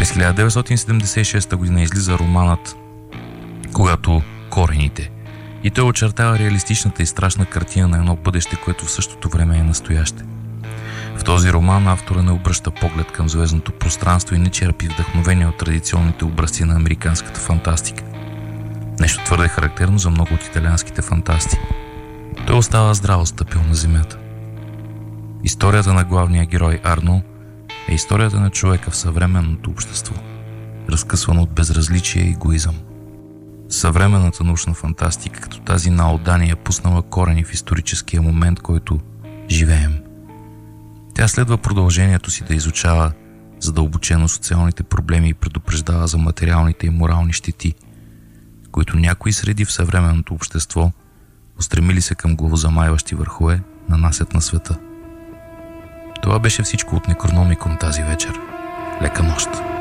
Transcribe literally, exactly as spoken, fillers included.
През хиляда деветстотин седемдесет и шеста година излиза романът "Когато корените", и той очертава реалистичната и страшна картина на едно бъдеще, което в същото време е настояще. В този роман автора не обръща поглед към звездното пространство и не черпи вдъхновение от традиционните образци на американската фантастика. Нещо твърде характерно за много от италианските фантасти. Той остава здраво стъпил на земята. Историята на главния герой Арно е историята на човека в съвременното общество, разкъсвано от безразличие и егоизъм. Съвременната научна фантастика, като тази на Алдани, е пуснала корени в историческия момент, който живеем. Тя следва продължението си да изучава задълбочено социалните проблеми и предупреждава за материалните и морални щети, които някои среди в съвременното общество, устремили се към главозамайващи върхове, нанасят на света. Това беше всичко от Некрономикон тази вечер. Лека нощ!